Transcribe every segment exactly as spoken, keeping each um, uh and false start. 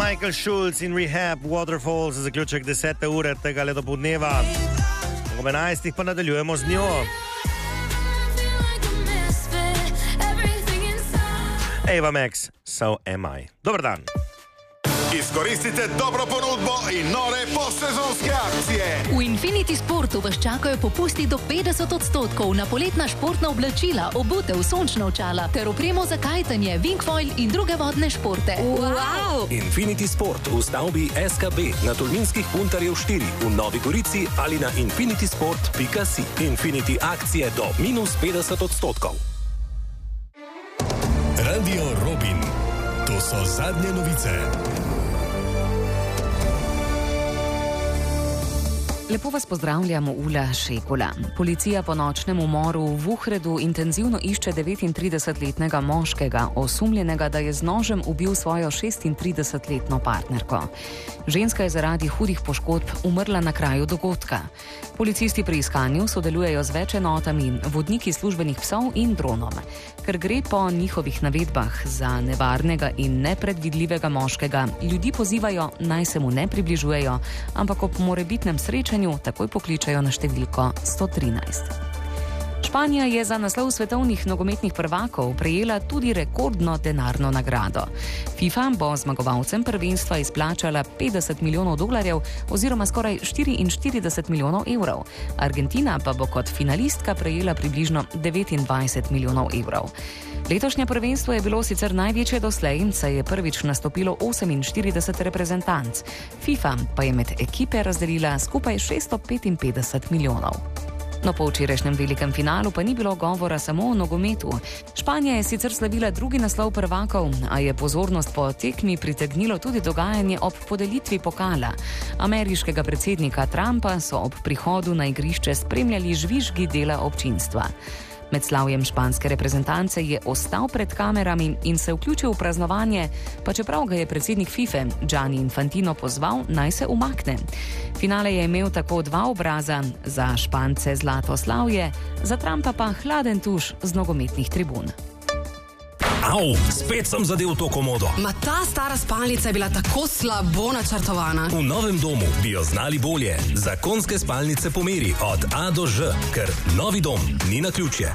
Michael Schulz in Rehab, Waterfalls za zaključek desete ure tega ledopodneva. Ob enajstih pa nadaljujemo z njo. Ava Max, So Am I. Dobar dan. Izkoristite dobro ponudbo in nore postsezonske akcije. V Infinity Sportu vas čakajo popusti do petdeset odstotkov na poletna športna oblačila, obutev, sončna očala ter opremo za kajtanje, wingfoil in druge vodne športe. Wow! Infinity Sport v stavbi S K B na Tolminskih Puntarjev štiri v Novi Gorici ali na infinitysport pika si. Infinity akcije do minus petdeset odstotkov. Radio Robin. To so zadnje novice. Lepo vas pozdravljamo, Ula Šekula. Policija po nočnem umoru v Vuhredu intenzivno išče devetintridesetletnega moškega, osumljenega, da je z nožem ubil svojo šestintridesetletno partnerko. Ženska je zaradi hudih poškodb umrla na kraju dogodka. Policisti pri iskanju sodelujejo z več enotami, vodniki službenih psov in dronom. Ker gre po njihovih navedbah za nevarnega in nepredvidljivega moškega, ljudi pozivajo, naj se mu ne približujejo, ampak ob morebitnem srečanju takoj pokličajo na številko sto trinajst. Španija je za naslov svetovnih nogometnih prvakov prejela tudi rekordno denarno nagrado. FIFA bo zmagovalcem prvenstva izplačala petdeset milijonov dolarjev oziroma skoraj štiriinštirideset milijonov evrov. Argentina pa bo kot finalistka prejela približno devetindvajset milijonov evrov. Letošnje prvenstvo je bilo sicer največje doslej, saj je prvič nastopilo oseminštirideset reprezentanc. FIFA pa je med ekipe razdelila skupaj šeststo petinpetdeset milijonov. No, po včerajšnjem velikem finalu pa ni bilo govora samo o nogometu. Španija je sicer slavila drugi naslov prvakov, a je pozornost po tekmi pritegnilo tudi dogajanje ob podelitvi pokala. Ameriškega predsednika Trumpa so ob prihodu na igrišče spremljali žvižgi dela občinstva. Med slavjem španske reprezentance je ostal pred kamerami in se vključil v praznovanje, pa čeprav ga je predsednik FIFA Gianni Infantino pozval, naj se umakne. Finale je imel tako dva obraza, za Špance zlato slavje, za Trumpa pa hladen tuš z nogometnih tribun. Au, spet sem zadel to komodo. Ma ta stara spalnica je bila tako slabo načrtovana. V novem domu bi jo znali bolje. Zakonske spalnice po meri od A do Ž, ker novi dom ni naključje.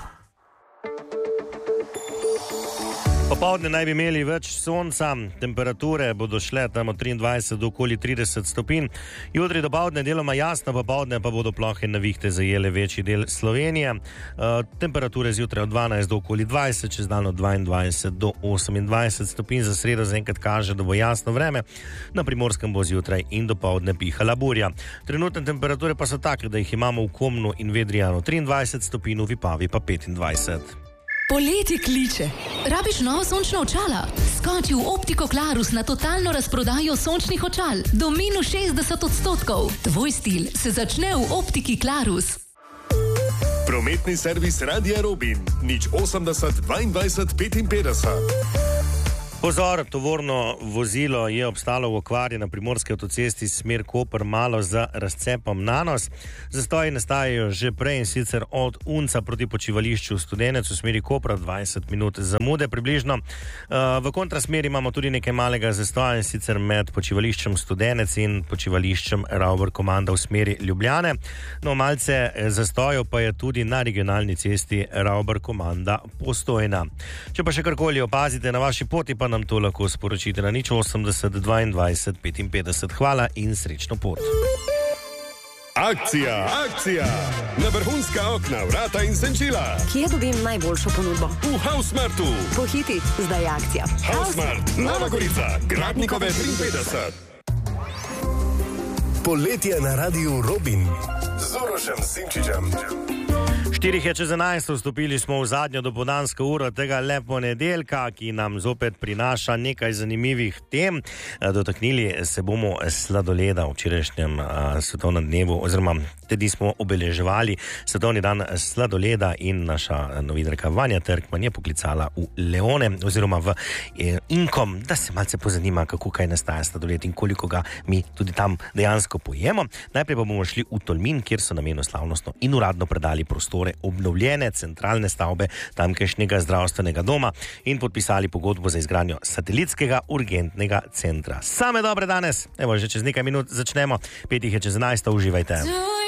Popoldne naj bi imeli več sonca, temperature bodo šle tam od triindvajset do okoli trideset stopinj. Jutri dopoldne deloma jasno, popoldne pa bodo plohe nevihte zajele večji del Slovenije. E, temperature zjutraj od dvanajst do okoli dvajset, čez dan od dvaindvajset do osemindvajset stopinj. Za sredo zaenkrat kaže, da bo jasno vreme. Na Primorskem bo zjutraj in dopoldne pihala burja. Trenutne temperature pa so take, da jih imamo v Komnu in Vedrijanu triindvajset stopinj, v Vipavi pa petindvajset. Poletje kliče. Rabiš novo sončno očala? Skoči v Optiko Klarus na totalno razprodajo sončnih očal. Do minus šestdeset odstotkov. Tvoj stil se začne v Optiki Klarus. Prometni servis Radia Robin. Nič osemdeset dvaindvajset petinpetdeset. Pozor, tovorno vozilo je obstalo v okvari na primorski avtocesti smer Koper malo za razcepom Nanos. Zastoji nastajajo že prej in sicer od Unca proti počivališču Studenec v smeri Kopra, dvajset minut zamude približno. V kontrasmeri imamo tudi nekaj malega zastoja in sicer med počivališčem Studenec in počivališčem Rauber Komanda v smeri Ljubljane. No, malce zastojev pa je tudi na regionalni cesti Rauber Komanda Postojna. Če pa še karkoli opazite na vaši poti, pa nam to lahko sporočite na nič osemdeset dvaindvajset petinpetdeset. Hvala in srečno pot. Akcija, akcija! Na vrhunska okna, vrata in senčila. Kje dobim najboljšo ponudbo? V Hausmartu. Pohiti, zdaj je akcija. Hausmart, Nova Gorica, Gradnikove triinpetdeset. Poletje na Radiu Robin z Urošem Simčičem. Štirih je čez enajst, vstopili smo v zadnjo dopoldansko uro tega lepo nedeljka, ki nam zopet prinaša nekaj zanimivih tem. Dotaknili se bomo sladoleda v včerajšnjem svetovnem dnevu, oziroma tedi smo obeleževali svetovni dan sladoleda in naša novinarka Vanja Trkman je poklicala v Leone, oziroma v Inkom, da se malce pozanima, kako kaj nastaja sladoled in koliko ga mi tudi tam dejansko pojemo. Najprej pa bomo šli v Tolmin, kjer so namenu slavnostno in uradno predali prostor prostore obnovljene centralne stavbe tamkajšnjega zdravstvenega doma in podpisali pogodbo za izgradnjo satelitskega urgentnega centra. Same dobre danes, evo, že čez nekaj minut začnemo, pet jih je čez enajsto, uživajte.